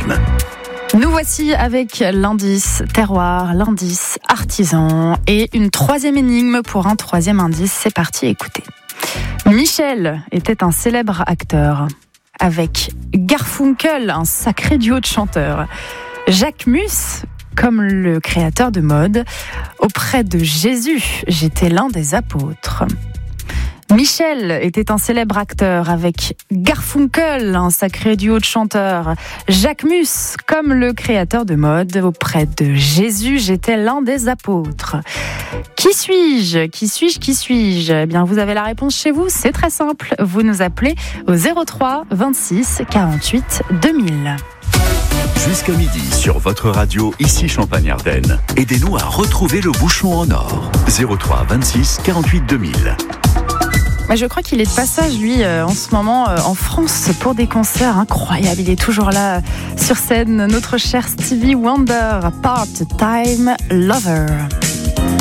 rythme. Nous voici avec l'indice terroir, l'indice artisan et une troisième énigme pour un troisième indice. C'est parti, écoutez. Michel était un célèbre acteur avec Garfunkel, un sacré duo de chanteurs. Jacques Mus, comme le créateur de mode. Auprès de Jésus, j'étais l'un des apôtres. Michel était un célèbre acteur avec Garfunkel, un sacré duo de chanteurs. Jacques Mus, comme le créateur de mode. Auprès de Jésus, j'étais l'un des apôtres. Qui suis-je ? Qui suis-je ? Qui suis-je ? Eh bien, vous avez la réponse chez vous, c'est très simple. Vous nous appelez au 03 26 48 2000. Jusqu'à midi sur votre radio, ici Champagne-Ardenne. Aidez-nous à retrouver le bouchon en or. 03 26 48 2000. Je crois qu'il est de passage, lui, en ce moment, en France, pour des concerts incroyables. Il est toujours là, sur scène, notre cher Stevie Wonder, Part-Time Lover.